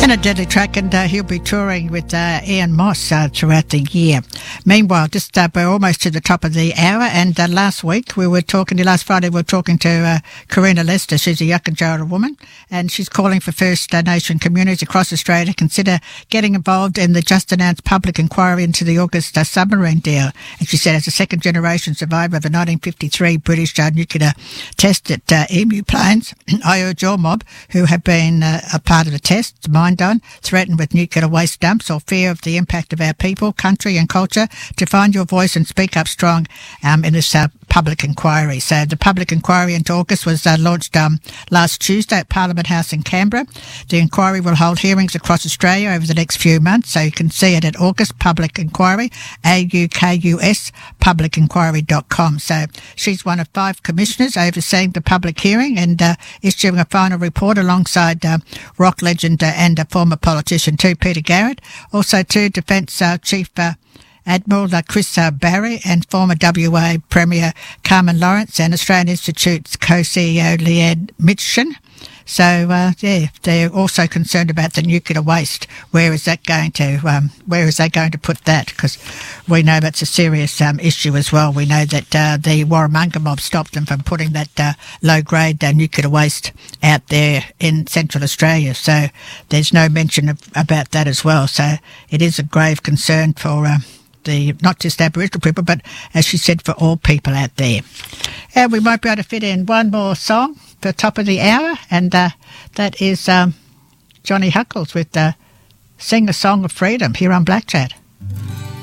And a deadly track, and he'll be touring with Ian Moss throughout the year. Meanwhile, just we're almost to the top of the hour, and last Friday we were talking to Karina Lester. She's a Yuckanjara woman, and she's calling for First Nation communities across Australia to consider getting involved in the just announced public inquiry into the August submarine deal. And she said, as a second-generation survivor of the 1953 British nuclear test at Emu Plains, I urge all mob who have been a part of the test, mined on, threatened with nuclear waste dumps, or fear of the impact of our people, country and culture, to find your voice and speak up strong in this public inquiry. So the public inquiry into August was launched last Tuesday at Parliament House in Canberra. The inquiry will hold hearings across Australia over the next few months, so you can see it at August Public Inquiry, AUKUS, publicinquiry.com. So she's one of 5 commissioners overseeing the public hearing and issuing a final report alongside rock legend and a former politician too, Peter Garrett. Also too, Defence Chief Admiral Chris Barry and former WA Premier Carmen Lawrence and Australian Institute's co-CEO Leanne Mitchin. So, they're also concerned about the nuclear waste. Where is they going to put that? Because we know that's a serious issue as well. We know that the Warramunga mob stopped them from putting that low-grade nuclear waste out there in Central Australia. So there's no mention about that as well. So it is a grave concern for not just Aboriginal people, but as she said, for all people out there. And we might be able to fit in one more song for the top of the hour, and that is Johnny Huckles with Sing a Song of Freedom here on Black Chat.